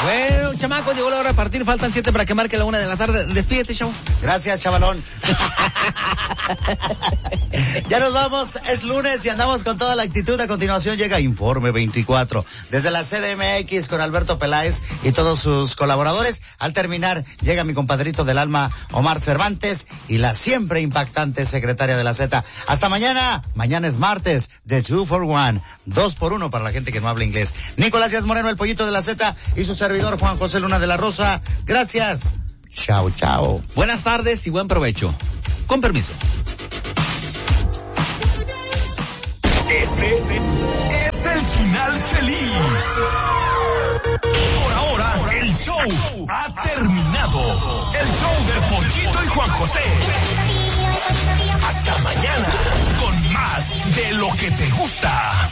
Bueno, chamacos, llegó la hora de partir. Faltan 7 para que marque la 1 de la tarde. Despídete, chavo. Gracias, chavalón. Ya nos vamos, es lunes y andamos con toda la actitud. A continuación llega Informe 24 desde la CDMX con Alberto Peláez y todos sus colaboradores. Al terminar llega mi compadrito del alma Omar Cervantes y la siempre impactante secretaria de la Z. Hasta mañana. Mañana es martes de 2 for 1, 2 por 1 para la gente que no habla inglés. Nicolás Díaz Moreno, el pollito de la Z, y su servidor Juan José Luna de la Rosa. Gracias. Chao, chao. Buenas tardes y buen provecho. Con permiso. Este es el final feliz. Por ahora, el show ha terminado. El show de Pollito y Juan José. Hasta mañana con más de lo que te gusta.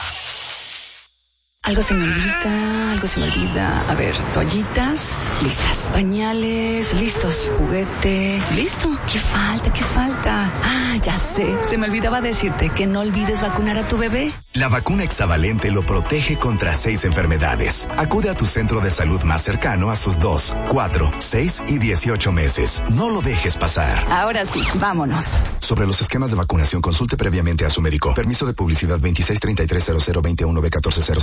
Algo se me olvida. A ver, toallitas, listas. Pañales, listos. Juguete, listo. ¿Qué falta? Ah, ya sé. Se me olvidaba decirte que no olvides vacunar a tu bebé. La vacuna hexavalente lo protege contra 6 enfermedades. Acude a tu centro de salud más cercano a sus 2, 4, 6 y 18 meses. No lo dejes pasar. Ahora sí, vámonos. Sobre los esquemas de vacunación, consulte previamente a su médico. Permiso de publicidad 26330021B1405.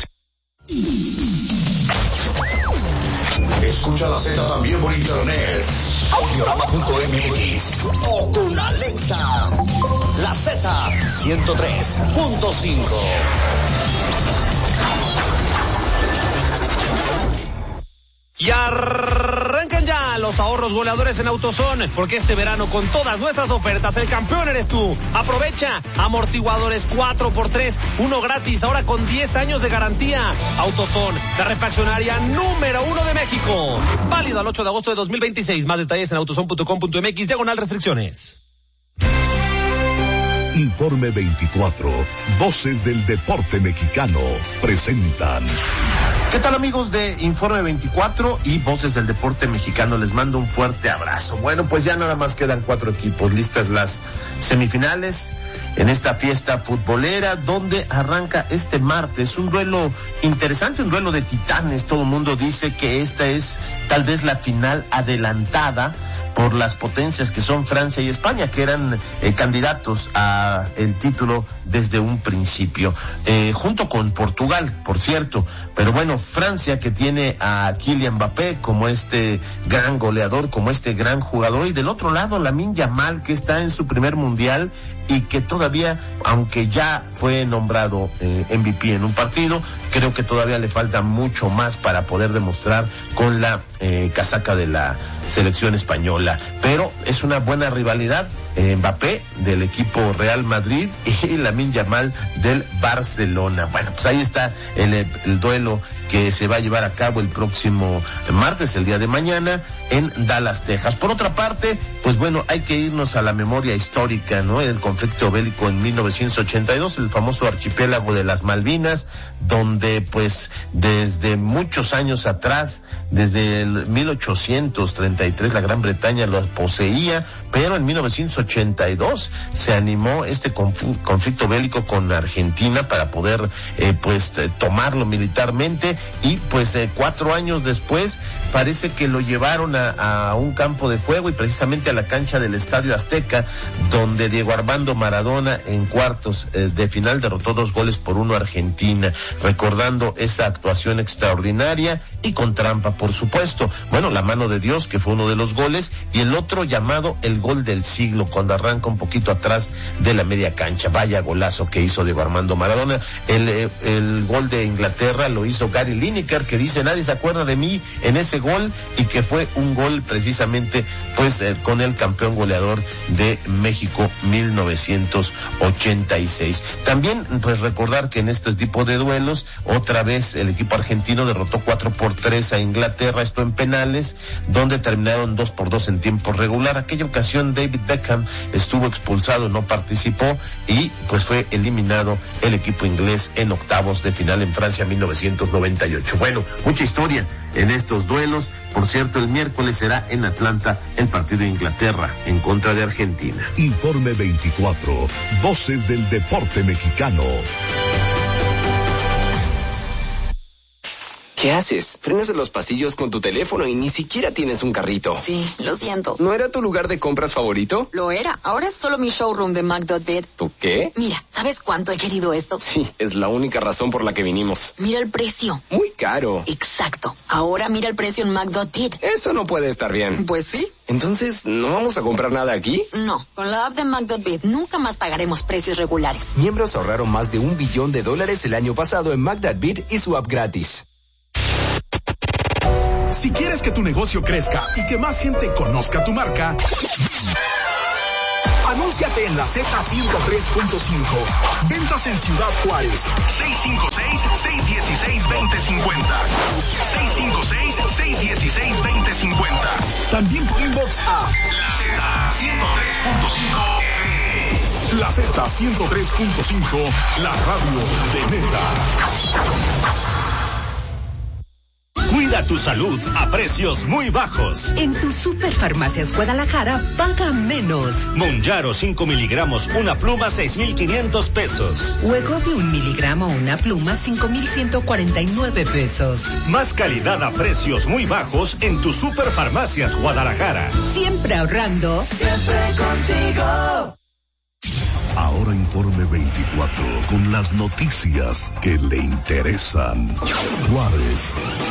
Escucha la Z también por internet. Audiorama.mx o con Alexa. La Z 103.5. Y arrancan ya los ahorros goleadores en AutoZone, porque este verano con todas nuestras ofertas el campeón eres tú. Aprovecha amortiguadores 4x3, uno gratis, ahora con 10 años de garantía. AutoZone, la refaccionaria número 1 de México. Válido al 8 de agosto de 2026. Más detalles en autozone.com.mx/restricciones. Informe 24, Voces del Deporte Mexicano, presentan. ¿Qué tal, amigos de Informe 24 y Voces del Deporte Mexicano? Les mando un fuerte abrazo. Bueno, pues ya nada más quedan 4 equipos, listas las semifinales en esta fiesta futbolera, donde arranca este martes un duelo interesante, un duelo de titanes. Todo el mundo dice que esta es tal vez la final adelantada por las potencias que son Francia y España, que eran candidatos a el título desde un principio, junto con Portugal, por cierto. Pero bueno, Francia, que tiene a Kylian Mbappé como este gran goleador, como este gran jugador, y del otro lado Lamine Yamal, que está en su primer mundial y que todavía, aunque ya fue nombrado MVP en un partido, creo que todavía le falta mucho más para poder demostrar con la casaca de la selección española. Pero es una buena rivalidad, Mbappé del equipo Real Madrid y Lamine Yamal del Barcelona. Bueno, pues ahí está el duelo que se va a llevar a cabo el próximo martes, el día de mañana, en Dallas, Texas. Por otra parte, pues bueno, hay que irnos a la memoria histórica, ¿no? El conflicto bélico en 1982, el famoso archipiélago de las Malvinas, donde pues desde muchos años atrás, desde el 1833, la Gran Bretaña lo poseía, pero en 1982 se animó este conflicto bélico con Argentina para poder tomarlo militarmente, y pues 4 años después parece que lo llevaron a un campo de juego, y precisamente a la cancha del Estadio Azteca, donde Diego Armando Maradona en cuartos de final derrotó 2-1 a Argentina, recordando esa actuación extraordinaria y con trampa, por supuesto. Bueno, la mano de Dios, que fue uno de los goles, y el otro llamado el gol del siglo, cuando arranca un poquito atrás de la media cancha. Vaya golazo que hizo Diego Armando Maradona. El gol de Inglaterra lo hizo Gary Lineker, que dice nadie se acuerda de mí en ese gol, y que fue un gol precisamente con el campeón goleador de México 1986. También pues recordar que en este tipo de duelos otra vez el equipo argentino derrotó 4-3 a Inglaterra, esto en penales, donde terminaron 2-2 en tiempo regular. Aquella ocasión David Beckham estuvo expulsado, no participó, y pues fue eliminado el equipo inglés en octavos de final en Francia 1998. Bueno, mucha historia en estos duelos. Por cierto, el miércoles será en Atlanta el partido de Inglaterra en contra de Argentina. Informe 24, Voces del Deporte Mexicano. ¿Qué haces? Frenas en los pasillos con tu teléfono y ni siquiera tienes un carrito. Sí, lo siento. ¿No era tu lugar de compras favorito? Lo era. Ahora es solo mi showroom de Mac.bid. ¿Tú qué? Mira, ¿sabes cuánto he querido esto? Sí, es la única razón por la que vinimos. Mira el precio. Muy caro. Exacto. Ahora mira el precio en Mac.bid. Eso no puede estar bien. Pues sí. Entonces, ¿no vamos a comprar nada aquí? No, con la app de Mac.bid nunca más pagaremos precios regulares. Miembros ahorraron más de $1 billón el año pasado en Mac.bid y su app gratis. Si quieres que tu negocio crezca y que más gente conozca tu marca, anúnciate en la Z103.5. Ventas en Ciudad Juárez. 656-616-2050. 656-616-2050. También por inbox a la Z103.5. La Z103.5, la radio de Meta. Cuida tu salud a precios muy bajos. En tu Superfarmacias Guadalajara, paga menos. Monjaro 5 miligramos, una pluma, 6,500 pesos. Wegovy 1 miligramo, una pluma, 5,149 pesos. Más calidad a precios muy bajos en tu Superfarmacias Guadalajara. Siempre ahorrando. Siempre contigo. Ahora Informe 24, con las noticias que le interesan. Juárez.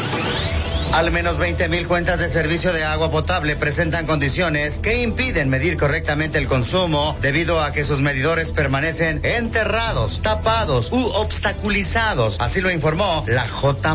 Al menos 20,000 cuentas de servicio de agua potable presentan condiciones que impiden medir correctamente el consumo debido a que sus medidores permanecen enterrados, tapados u obstaculizados. Así lo informó la J+.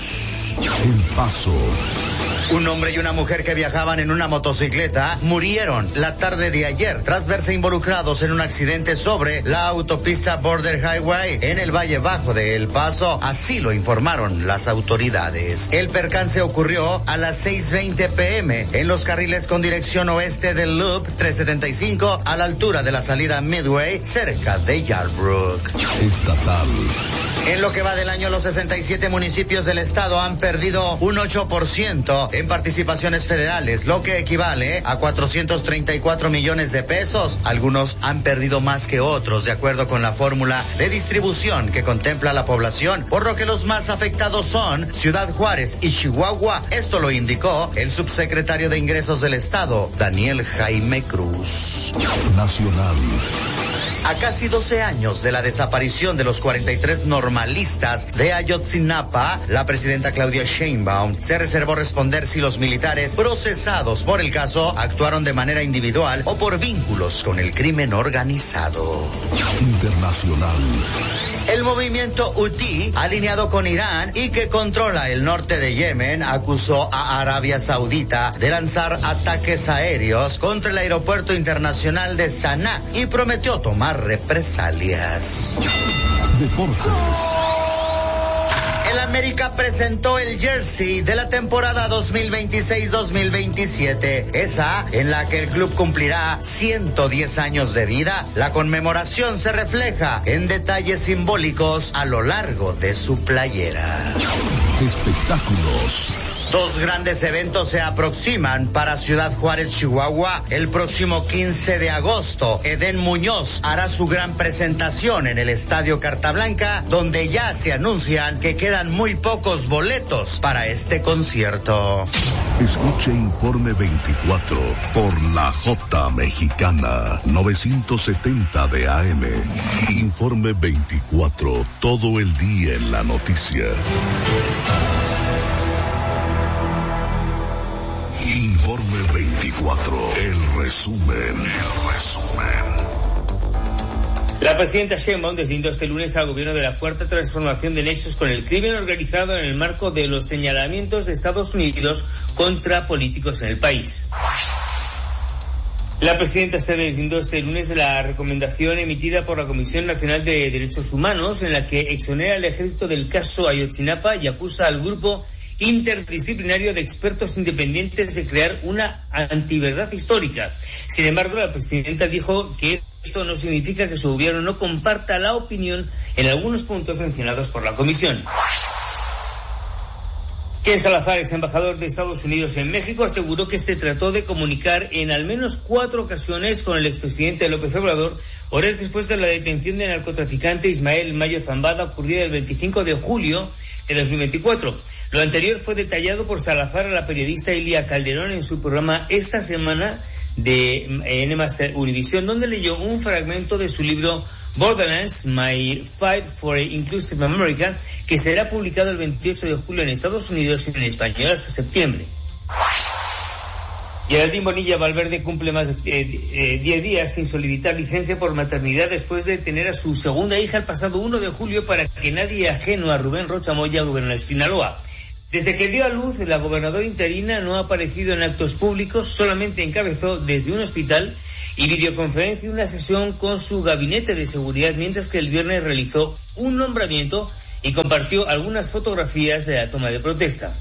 El Paso. Un hombre y una mujer que viajaban en una motocicleta murieron la tarde de ayer tras verse involucrados en un accidente sobre la autopista Border Highway en el Valle Bajo de El Paso. Así lo informaron las autoridades. El percance ocurrió a las 6:20 p.m. en los carriles con dirección oeste del Loop 375 a la altura de la salida Midway cerca de Yarbrook. Estatal. En lo que va del año, los 67 municipios del estado han perdido un 8% en participaciones federales, lo que equivale a 434 millones de pesos. Algunos han perdido más que otros, de acuerdo con la fórmula de distribución que contempla la población, por lo que los más afectados son Ciudad Juárez y Chihuahua. Esto lo indicó el subsecretario de Ingresos del estado, Daniel Jaime Cruz. Nacional. A casi 12 años de la desaparición de los 43 normalistas de Ayotzinapa, la presidenta Claudia Sheinbaum se reservó responder si los militares procesados por el caso actuaron de manera individual o por vínculos con el crimen organizado. Internacional. El movimiento Houthi, alineado con Irán y que controla el norte de Yemen, acusó a Arabia Saudita de lanzar ataques aéreos contra el aeropuerto internacional de Saná y prometió tomar represalias. Deportes. El América presentó el jersey de la temporada 2026-2027, esa en la que el club cumplirá 110 años de vida. La conmemoración se refleja en detalles simbólicos a lo largo de su playera. Espectáculos. Dos grandes eventos se aproximan para Ciudad Juárez, Chihuahua. El próximo 15 de agosto, Edén Muñoz hará su gran presentación en el Estadio Carta Blanca, donde ya se anuncian que quedan muy pocos boletos para este concierto. Escuche Informe 24 por la J Mexicana 970 de AM. Informe 24, todo el día en la noticia. Informe 24, el resumen. La presidenta Sheinbaum deslindó este lunes al gobierno de la fuerte transformación de nexos con el crimen organizado en el marco de los señalamientos de Estados Unidos contra políticos en el país. La presidenta se deslindó este lunes de la recomendación emitida por la Comisión Nacional de Derechos Humanos, en la que exonera al ejército del caso Ayotzinapa y acusa al grupo interdisciplinario de expertos independientes de crear una antiverdad histórica. Sin embargo, la presidenta dijo que esto no significa que su gobierno no comparta la opinión en algunos puntos mencionados por la comisión. Ken Salazar, ex embajador de Estados Unidos en México, aseguró que se trató de comunicar en al menos 4 ocasiones con el expresidente López Obrador, horas después de la detención del narcotraficante Ismael Mayo Zambada, ocurrida el 25 de julio de 2024. Lo anterior fue detallado por Salazar a la periodista Ilia Calderón en su programa Esta Semana de N+ Univisión, donde leyó un fragmento de su libro Borderlands, My Fight for Inclusive America, que será publicado el 28 de julio en Estados Unidos y en español hasta septiembre. Geraldine Bonilla Valverde cumple más de 10 días sin solicitar licencia por maternidad después de tener a su segunda hija el pasado 1 de julio para que nadie ajeno a Rubén Rocha Moya gobernara Sinaloa. Desde que dio a luz, la gobernadora interina no ha aparecido en actos públicos, solamente encabezó desde un hospital y videoconferencia una sesión con su gabinete de seguridad, mientras que el viernes realizó un nombramiento y compartió algunas fotografías de la toma de protesta.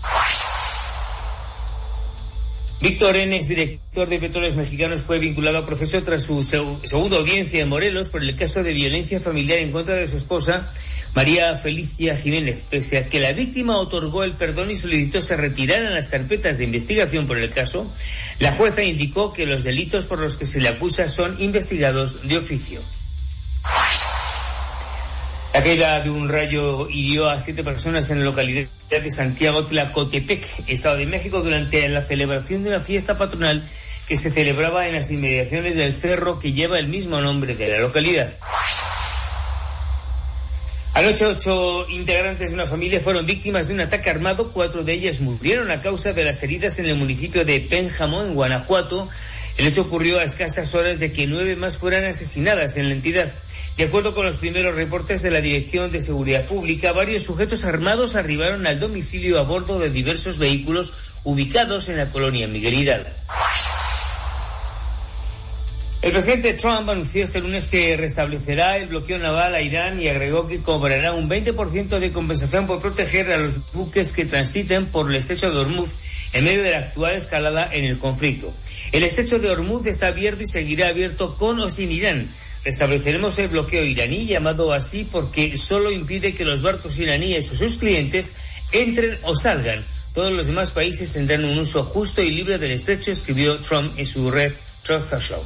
Víctor N., exdirector de Petróleos Mexicanos, fue vinculado a proceso tras su segunda audiencia en Morelos por el caso de violencia familiar en contra de su esposa, María Felicia Jiménez. Pese a que la víctima otorgó el perdón y solicitó se retiraran las carpetas de investigación por el caso, la jueza indicó que los delitos por los que se le acusa son investigados de oficio. La caída de un rayo hirió a 7 personas en la localidad de Santiago Tlacotepec, Estado de México, durante la celebración de una fiesta patronal que se celebraba en las inmediaciones del cerro que lleva el mismo nombre de la localidad. Anoche 8 integrantes de una familia fueron víctimas de un ataque armado. 4 de ellas murieron a causa de las heridas en el municipio de Pénjamo, en Guanajuato. El hecho ocurrió a escasas horas de que 9 más fueran asesinadas en la entidad. De acuerdo con los primeros reportes de la Dirección de Seguridad Pública, varios sujetos armados arribaron al domicilio a bordo de diversos vehículos ubicados en la colonia Miguel Hidalgo. El presidente Trump anunció este lunes que restablecerá el bloqueo naval a Irán y agregó que cobrará un 20% de compensación por proteger a los buques que transiten por el estrecho de Hormuz en medio de la actual escalada en el conflicto. El estrecho de Hormuz está abierto y seguirá abierto con o sin Irán. Restableceremos el bloqueo iraní, llamado así porque solo impide que los barcos iraníes o sus clientes entren o salgan. Todos los demás países tendrán un uso justo y libre del estrecho, escribió Trump en su red Truth Social.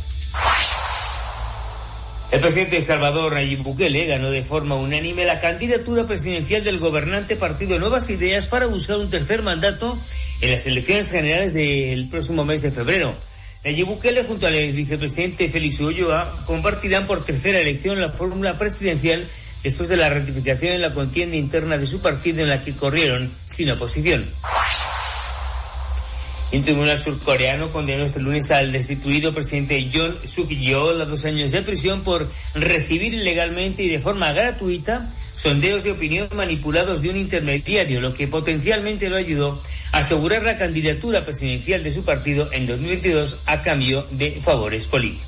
El presidente de Salvador, Nayib Bukele, ganó de forma unánime la candidatura presidencial del gobernante partido Nuevas Ideas para buscar un tercer mandato en las elecciones generales del próximo mes de febrero. Nayib Bukele junto al vicepresidente Félix Ulloa compartirán por tercera elección la fórmula presidencial después de la ratificación en la contienda interna de su partido en la que corrieron sin oposición. Un tribunal surcoreano condenó este lunes al destituido presidente Yoon Suk-yeol a 2 años de prisión por recibir ilegalmente y de forma gratuita sondeos de opinión manipulados de un intermediario, lo que potencialmente lo ayudó a asegurar la candidatura presidencial de su partido en 2022 a cambio de favores políticos.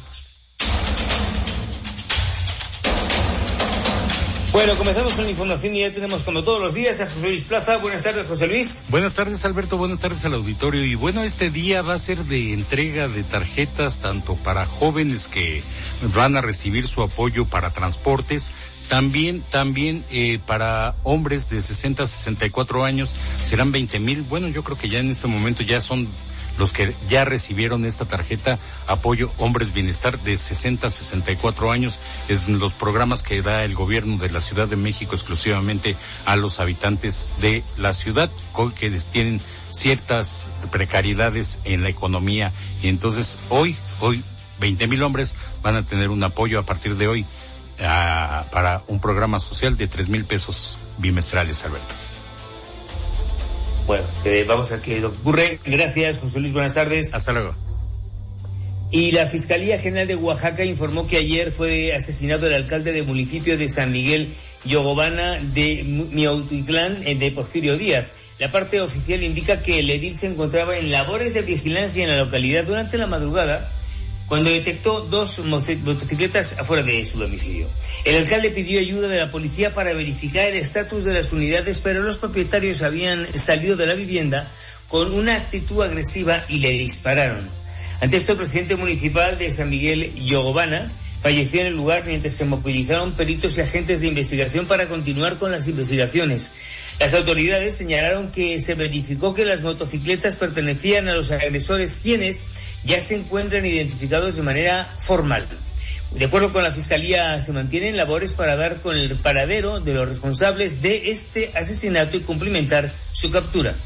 Bueno, comenzamos con la información y ya tenemos como todos los días a José Luis Plaza. Buenas tardes, José Luis. Buenas tardes, Alberto. Buenas tardes al auditorio. Y bueno, este día va a ser de entrega de tarjetas tanto para jóvenes que van a recibir su apoyo para transportes, también para hombres de 60 a 64 años serán 20,000. Bueno, yo creo que ya en este momento ya son los que ya recibieron esta tarjeta Apoyo Hombres Bienestar de 60 a 64 años. Es los programas que da el gobierno de la Ciudad de México exclusivamente a los habitantes de la ciudad que tienen ciertas precariedades en la economía. Y entonces hoy 20,000 hombres van a tener un apoyo a partir de hoy para un programa social de 3,000 pesos bimestrales, Alberto. Bueno, vamos a ver qué ocurre. Gracias, José Luis, buenas tardes. Hasta luego. Y la Fiscalía General de Oaxaca informó que ayer fue asesinado el alcalde del municipio de San Miguel Yogobana de Miautitlán, de Porfirio Díaz. La parte oficial indica que el edil se encontraba en labores de vigilancia en la localidad durante la madrugada cuando detectó 2 motocicletas afuera de su domicilio. El alcalde pidió ayuda de la policía para verificar el estatus de las unidades, pero los propietarios habían salido de la vivienda con una actitud agresiva y le dispararon. Ante esto, el presidente municipal de San Miguel Yogobana falleció en el lugar mientras se movilizaron peritos y agentes de investigación para continuar con las investigaciones. Las autoridades señalaron que se verificó que las motocicletas pertenecían a los agresores, quienes ya se encuentran identificados de manera formal. De acuerdo con la Fiscalía, se mantienen labores para dar con el paradero de los responsables de este asesinato y cumplimentar su captura.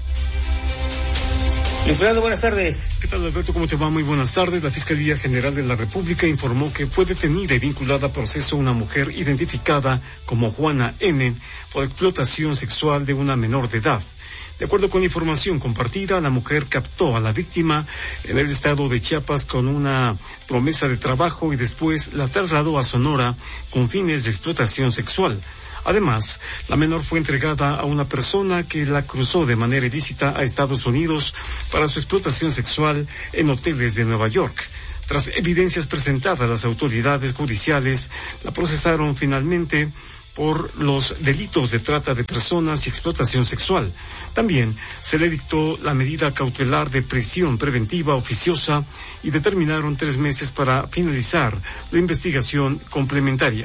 Luis Fernando, buenas tardes. ¿Qué tal, Alberto? ¿Cómo te va? Muy buenas tardes. La Fiscalía General de la República informó que fue detenida y vinculada a proceso una mujer identificada como Juana N. por explotación sexual de una menor de edad. De acuerdo con la información compartida, la mujer captó a la víctima en el estado de Chiapas con una promesa de trabajo y después la trasladó a Sonora con fines de explotación sexual. Además, la menor fue entregada a una persona que la cruzó de manera ilícita a Estados Unidos para su explotación sexual en hoteles de Nueva York. Tras evidencias presentadas, las autoridades judiciales la procesaron finalmente por los delitos de trata de personas y explotación sexual. También se le dictó la medida cautelar de prisión preventiva oficiosa y determinaron 3 meses para finalizar la investigación complementaria.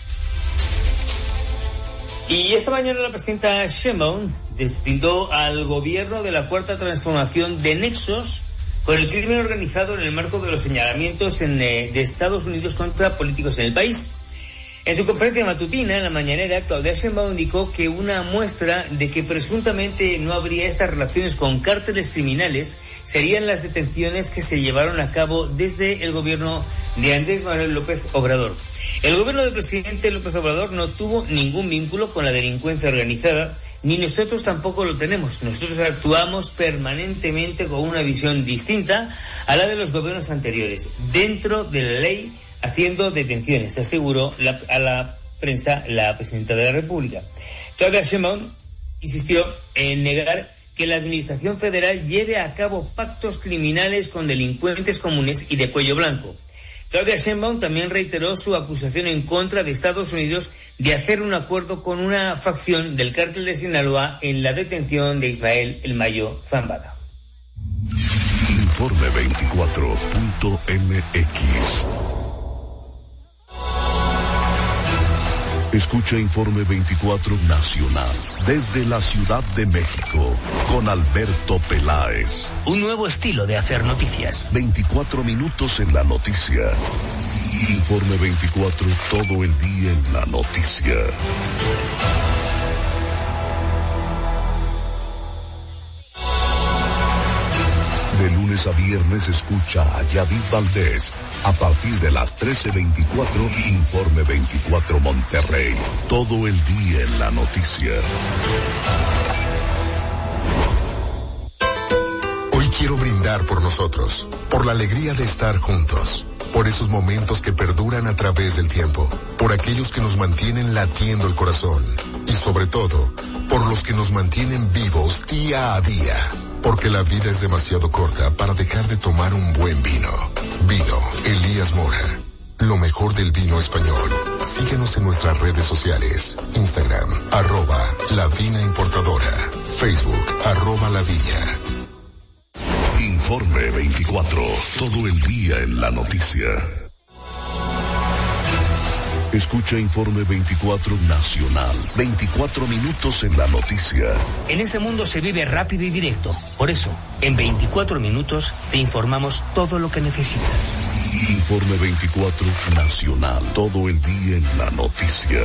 Y esta mañana la presidenta Sheinbaum deslindó al gobierno de la cuarta transformación de nexos con el crimen organizado en el marco de los señalamientos de Estados Unidos contra políticos en el país. En su conferencia matutina, en la mañanera, Claudia Sheinbaum indicó que una muestra de que presuntamente no habría estas relaciones con cárteles criminales serían las detenciones que se llevaron a cabo desde el gobierno de Andrés Manuel López Obrador. El gobierno del presidente López Obrador no tuvo ningún vínculo con la delincuencia organizada, ni nosotros tampoco lo tenemos. Nosotros actuamos permanentemente con una visión distinta a la de los gobiernos anteriores, dentro de la ley, haciendo detenciones, aseguró a la prensa la presidenta de la República. Claudia Sheinbaum insistió en negar que la Administración Federal lleve a cabo pactos criminales con delincuentes comunes y de cuello blanco. Claudia Sheinbaum también reiteró su acusación en contra de Estados Unidos de hacer un acuerdo con una facción del cártel de Sinaloa en la detención de Ismael El Mayo Zambada. Informe 24.mx. Escucha Informe 24 Nacional desde la Ciudad de México con Alberto Peláez. Un nuevo estilo de hacer noticias. 24 minutos en la noticia. Informe 24 todo el día en la noticia. De lunes a viernes escucha a Yadid Valdés a partir de las 13:24, Informe 24 Monterrey. Todo el día en la noticia. Hoy quiero brindar por nosotros, por la alegría de estar juntos, por esos momentos que perduran a través del tiempo, por aquellos que nos mantienen latiendo el corazón y sobre todo, por los que nos mantienen vivos día a día. Porque la vida es demasiado corta para dejar de tomar un buen vino. Vino Elías Mora. Lo mejor del vino español. Síguenos en nuestras redes sociales. Instagram, @La Vina Importadora. Facebook, @La Viña. Informe 24. Todo el día en la noticia. Escucha Informe 24 Nacional. 24 minutos en la noticia. En este mundo se vive rápido y directo. Por eso, en 24 minutos te informamos todo lo que necesitas. Informe 24 Nacional. Todo el día en la noticia.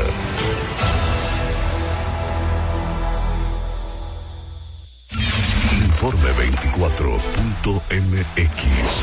Informe 24.mx.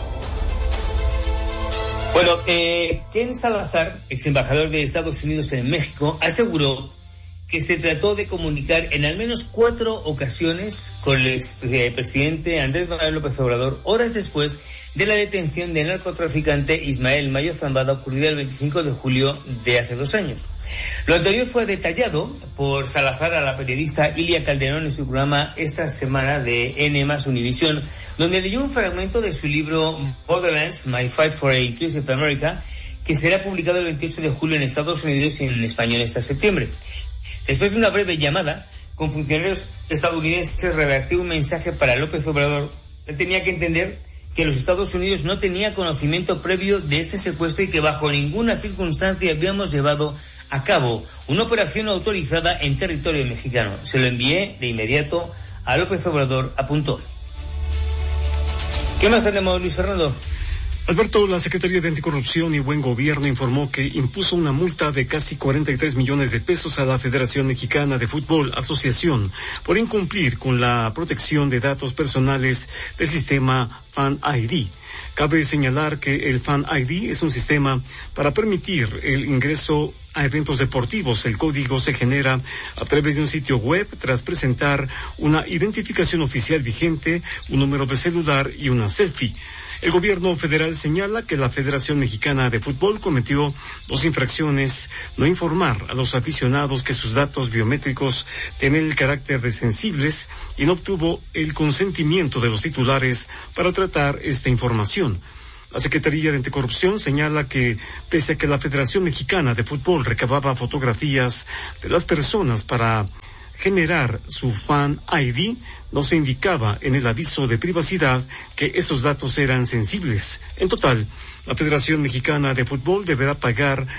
Bueno, Ken Salazar, ex embajador de Estados Unidos en México, aseguró que se trató de comunicar en al menos 4 ocasiones con el expresidente Andrés Manuel López Obrador, horas después de la detención del narcotraficante Ismael Mayo Zambada, ocurrida el 25 de julio de hace 2 años. Lo anterior fue detallado por Salazar a la periodista Ilia Calderón en su programa esta semana de N+ Univisión, donde leyó un fragmento de su libro Borderlands, My Fight for a Inclusive America, que será publicado el 28 de julio en Estados Unidos y en español hasta septiembre. Después de una breve llamada con funcionarios estadounidenses, redacté un mensaje para López Obrador. Él tenía que entender que los Estados Unidos no tenía conocimiento previo de este secuestro y que bajo ninguna circunstancia habíamos llevado a cabo una operación autorizada en territorio mexicano. Se lo envié de inmediato a López Obrador, apuntó. ¿Qué más tenemos, Luis Fernando? Alberto, la Secretaría de Anticorrupción y Buen Gobierno informó que impuso una multa de casi 43 millones de pesos a la Federación Mexicana de Fútbol Asociación por incumplir con la protección de datos personales del sistema Fan ID. Cabe señalar que el Fan ID es un sistema para permitir el ingreso a eventos deportivos. El código se genera a través de un sitio web tras presentar una identificación oficial vigente, un número de celular y una selfie. El gobierno federal señala que la Federación Mexicana de Fútbol cometió 2 infracciones: no informar a los aficionados que sus datos biométricos tienen el carácter de sensibles y no obtuvo el consentimiento de los titulares para tratar esta información. La Secretaría de Anticorrupción señala que, pese a que la Federación Mexicana de Fútbol recababa fotografías de las personas para generar su Fan ID, no se indicaba en el aviso de privacidad que esos datos eran sensibles. En total, la Federación Mexicana de Fútbol deberá pagar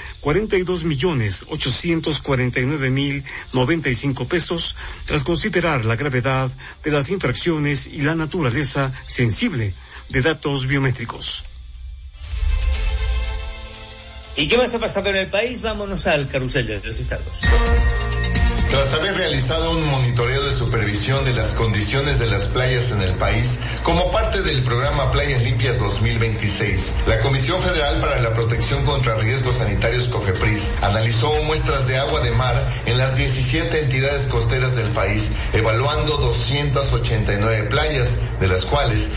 42,849,095 pesos tras considerar la gravedad de las infracciones y la naturaleza sensible de datos biométricos. ¿Y qué más ha pasado en el país? Vámonos al carrusel de los estados. Tras haber realizado un monitoreo de supervisión de las condiciones de las playas en el país como parte del programa Playas Limpias 2026, la Comisión Federal para la Protección contra Riesgos Sanitarios COFEPRIS analizó muestras de agua de mar en las 17 entidades costeras del país, evaluando 289 playas, de las cuales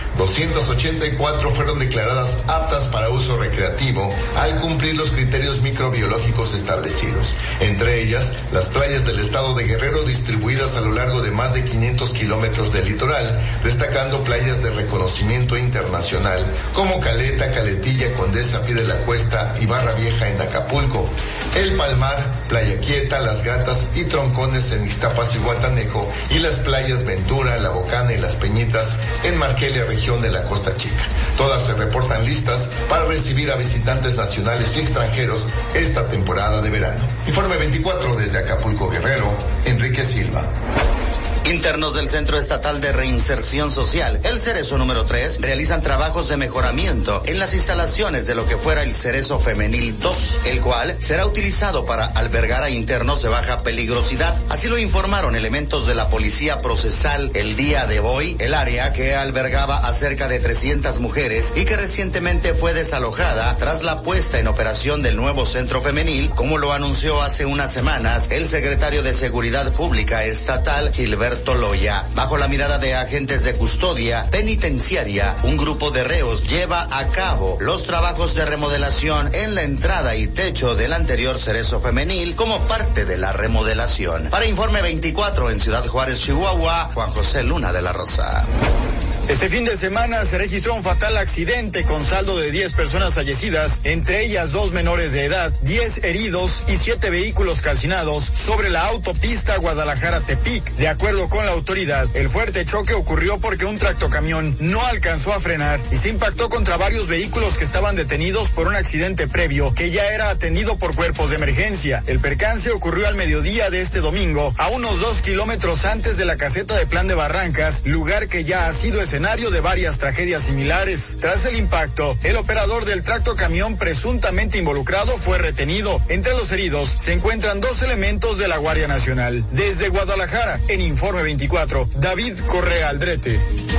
284 fueron declaradas aptas para uso recreativo al cumplir los criterios microbiológicos establecidos. Entre ellas, las playas del estado de Guerrero, distribuidas a lo largo de más de 500 kilómetros de litoral, destacando playas de reconocimiento internacional como Caleta, Caletilla, Condesa, Pie de la Cuesta y Barra Vieja en Acapulco, El Palmar, Playa Quieta, Las Gatas y Troncones en Ixtapas y Guatanejo, y las playas Ventura, La Bocana y Las Peñitas en Marquelia, región de la Costa Chica. Todas se reportan listas para recibir a visitantes nacionales y extranjeros esta temporada de verano. Informe 24 desde Acapulco, Guerrero, Enrique Silva. Internos del Centro Estatal de Reinserción Social, el Cerezo número 3, realizan trabajos de mejoramiento en las instalaciones de lo que fuera el Cerezo Femenil 2, el cual será utilizado para albergar a internos de baja peligrosidad. Así lo informaron elementos de la Policía Procesal el día de hoy. El área, que albergaba a cerca de 300 mujeres y que recientemente fue desalojada tras la puesta en operación del nuevo centro femenil, como lo anunció hace unas semanas el secretario de Seguridad Pública Estatal, Gilberto Loya. Bajo la mirada de agentes de custodia penitenciaria, un grupo de reos lleva a cabo los trabajos de remodelación en la entrada y techo del anterior Cerezo Femenil como parte de la remodelación. Para Informe 24 en Ciudad Juárez, Chihuahua, Juan José Luna de la Rosa. Este fin de semana se registró un fatal accidente con saldo de 10 personas fallecidas, entre ellas 2 menores de edad, 10 heridos y 7 vehículos calcinados sobre la autopista Guadalajara-Tepic. De acuerdo con la autoridad, el fuerte choque ocurrió porque un tractocamión no alcanzó a frenar y se impactó contra varios vehículos que estaban detenidos por un accidente previo que ya era atendido por cuerpos de emergencia. El percance ocurrió al mediodía de este domingo, a unos 2 kilómetros antes de la caseta de Plan de Barrancas, lugar que ya ha sido escenario de varias tragedias similares. Tras el impacto, el operador del tractocamión presuntamente involucrado fue retenido. Entre los heridos se encuentran 2 elementos de la Guardia Nacional. Desde Guadalajara, en Informe 24, David Correa Aldrete.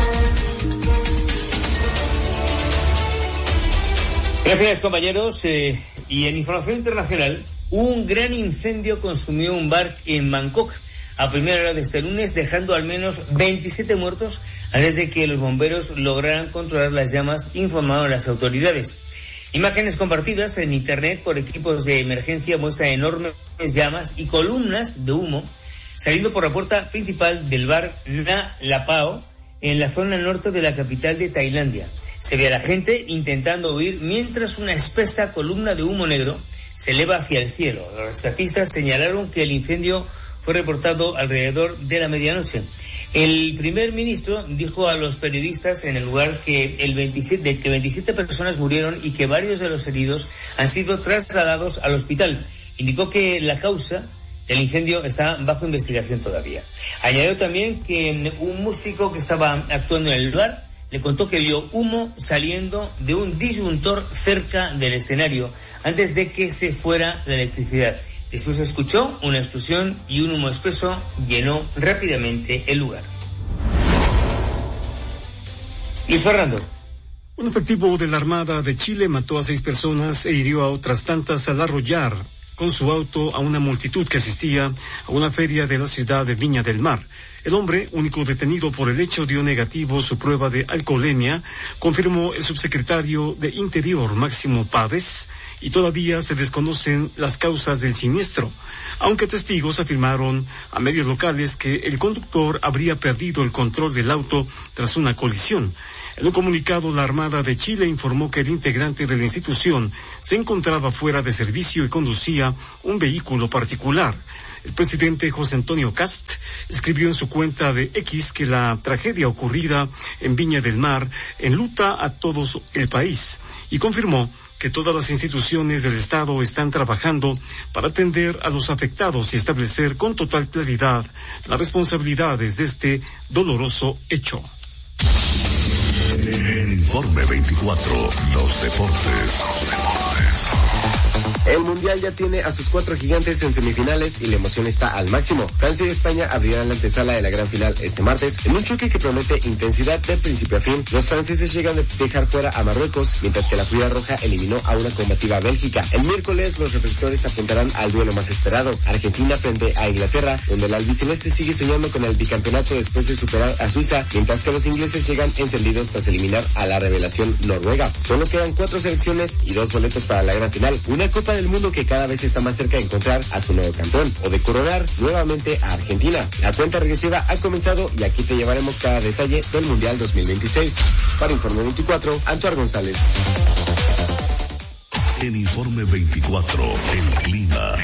Gracias, compañeros. Y en información internacional, un gran incendio consumió un bar en Bangkok a primera hora de este lunes, dejando al menos 27 muertos antes de que los bomberos lograran controlar las llamas, informaron las autoridades. Imágenes compartidas en internet por equipos de emergencia muestran enormes llamas y columnas de humo saliendo por la puerta principal del bar Na Lapao en la zona norte de la capital de Tailandia. Se ve a la gente intentando huir mientras una espesa columna de humo negro se eleva hacia el cielo. Los rescatistas señalaron que el incendio fue reportado alrededor de la medianoche. El primer ministro dijo a los periodistas en el lugar que 27 personas murieron y que varios de los heridos han sido trasladados al hospital. Indicó que la causa del incendio está bajo investigación todavía. Añadió también que un músico que estaba actuando en el bar le contó que vio humo saliendo de un disyuntor cerca del escenario antes de que se fuera la electricidad. Después se escuchó una explosión y un humo espeso llenó rápidamente el lugar. Luis Fernando. Un efectivo de la Armada de Chile mató a 6 personas e hirió a otras tantas al arrollar con su auto a una multitud que asistía a una feria de la ciudad de Viña del Mar. El hombre, único detenido por el hecho, dio negativo su prueba de alcoholemia, confirmó el subsecretario de Interior, Máximo Páez, y todavía se desconocen las causas del siniestro, aunque testigos afirmaron a medios locales que el conductor habría perdido el control del auto tras una colisión. En un comunicado, la Armada de Chile informó que el integrante de la institución se encontraba fuera de servicio y conducía un vehículo particular. El presidente José Antonio Kast escribió en su cuenta de X que la tragedia ocurrida en Viña del Mar enluta a todo el país y confirmó que todas las instituciones del Estado están trabajando para atender a los afectados y establecer con total claridad las responsabilidades de este doloroso hecho. En Informe 24, los deportes. El Mundial ya tiene a sus 4 gigantes en semifinales y la emoción está al máximo. Francia y España abrirán la antesala de la gran final este martes en un choque que promete intensidad de principio a fin. Los franceses llegan a dejar fuera a Marruecos, mientras que la Furia Roja eliminó a una combativa Bélgica. El miércoles los reflectores apuntarán al duelo más esperado, Argentina frente a Inglaterra, donde el albiceleste sigue soñando con el bicampeonato después de superar a Suiza, mientras que los ingleses llegan encendidos tras eliminar a la revelación Noruega. Solo quedan 4 selecciones y 2 boletos para la gran final, una Copa del Mundo que cada vez está más cerca de encontrar a su nuevo campeón o de coronar nuevamente a Argentina. La cuenta regresiva ha comenzado y aquí te llevaremos cada detalle del Mundial 2026. Para Informe 24, Antoine González. En Informe 24, el clima.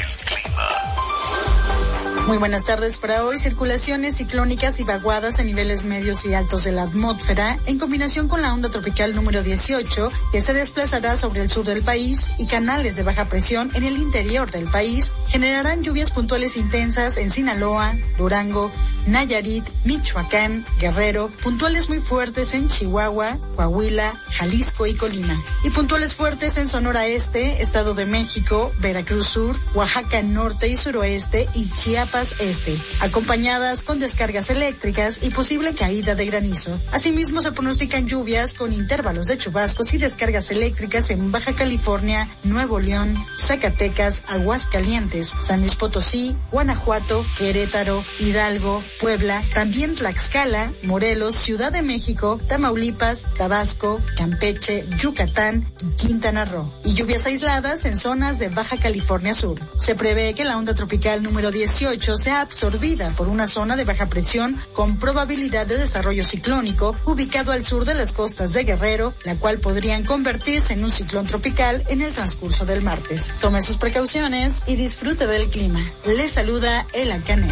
Muy buenas tardes para hoy. Circulaciones ciclónicas y vaguadas en niveles medios y altos de la atmósfera, en combinación con la onda tropical número 18, que se desplazará sobre el sur del país, y canales de baja presión en el interior del país, generarán lluvias puntuales intensas en Sinaloa, Durango, Nayarit, Michoacán, Guerrero, puntuales muy fuertes en Chihuahua, Coahuila, Jalisco y Colima, y puntuales fuertes en Sonora Este, Estado de México, Veracruz Sur, Oaxaca Norte y Suroeste y Chiapas Este, acompañadas con descargas eléctricas y posible caída de granizo. Asimismo, se pronostican lluvias con intervalos de chubascos y descargas eléctricas en Baja California, Nuevo León, Zacatecas, Aguascalientes, San Luis Potosí, Guanajuato, Querétaro, Hidalgo, Puebla, también Tlaxcala, Morelos, Ciudad de México, Tamaulipas, Tabasco, Campeche, Yucatán y Quintana Roo. Y lluvias aisladas en zonas de Baja California Sur. Se prevé que la onda tropical número 18 sea absorbida por una zona de baja presión con probabilidad de desarrollo ciclónico ubicado al sur de las costas de Guerrero, la cual podrían convertirse en un ciclón tropical en el transcurso del martes. Tome sus precauciones y disfrute del clima. Le saluda Ela Canet.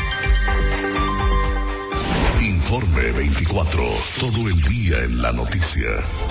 Informe 24, todo el día en la noticia.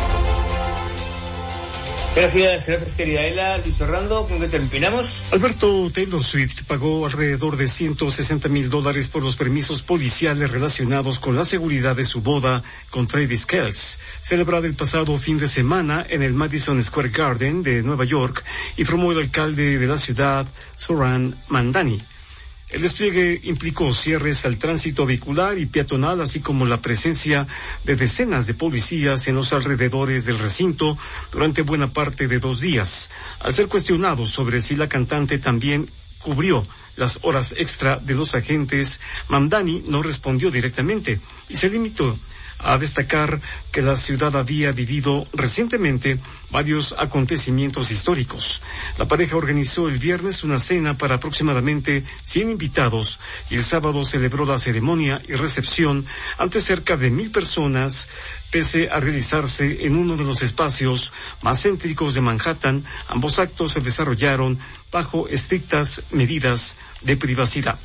Gracias querida Ela. Luis Fernando, ¿con qué terminamos? Alberto, Taylor Swift pagó alrededor de $160,000 por los permisos policiales relacionados con la seguridad de su boda con Travis Kelce, celebrada el pasado fin de semana en el Madison Square Garden de Nueva York, informó el alcalde de la ciudad, Zohran Mamdani. El despliegue implicó cierres al tránsito vehicular y peatonal, así como la presencia de decenas de policías en los alrededores del recinto durante buena parte de 2 días. Al ser cuestionado sobre si la cantante también cubrió las horas extra de los agentes, Mamdani no respondió directamente y se limitó a destacar que la ciudad había vivido recientemente varios acontecimientos históricos. La pareja organizó el viernes una cena para aproximadamente 100 invitados y el sábado celebró la ceremonia y recepción ante cerca de 1,000 personas. Pese a realizarse en uno de los espacios más céntricos de Manhattan, ambos actos se desarrollaron bajo estrictas medidas de privacidad.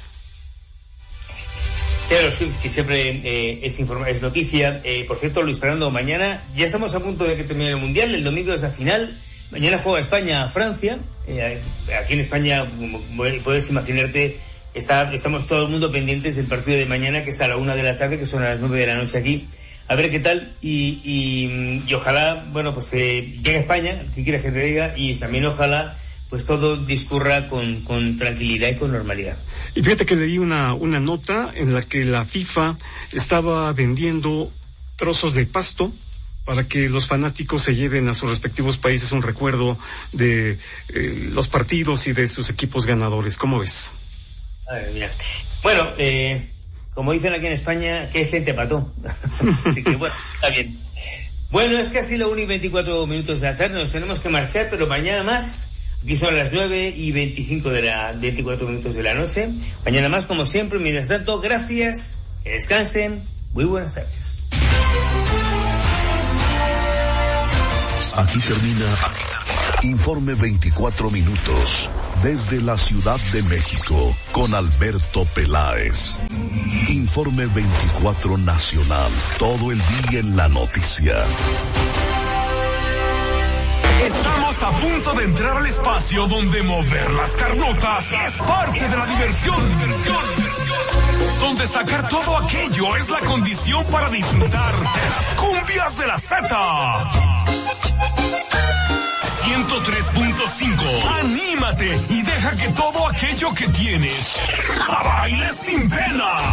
Taylor Swift, que siempre es noticia. Por cierto, Luis Fernando, mañana ya estamos a punto de que termine el Mundial. El domingo es la final. Mañana juega España a Francia. Aquí en España, como puedes imaginarte, estamos todo el mundo pendientes del partido de mañana, que es a la 1 de la tarde, que son a las 9 de la noche aquí. a ver qué tal, y ojalá, bueno, pues llegue a España, si quieres que te diga, y también ojalá pues todo discurra con tranquilidad y con normalidad. Y fíjate que leí una nota en la que la FIFA estaba vendiendo trozos de pasto para que los fanáticos se lleven a sus respectivos países un recuerdo de los partidos y de sus equipos ganadores. ¿Cómo ves? A ver, mira. Bueno, como dicen aquí en España, qué gente pató. Así que bueno, está bien. Bueno, es casi la 1:24 de la tarde, nos tenemos que marchar, pero mañana más. Aquí son las 9:24 de la noche. Mañana más, como siempre. Mientras tanto, gracias, que descansen, muy buenas tardes. Aquí termina Informe 24 minutos desde la Ciudad de México con Alberto Peláez. Informe 24 nacional, todo el día en la noticia. Estamos a punto de entrar al espacio donde mover las carnotas es parte de la diversión. Donde sacar todo aquello es la condición para disfrutar de las cumbias de la Z. 103.5. Anímate y deja que todo aquello que tienes baile sin pena.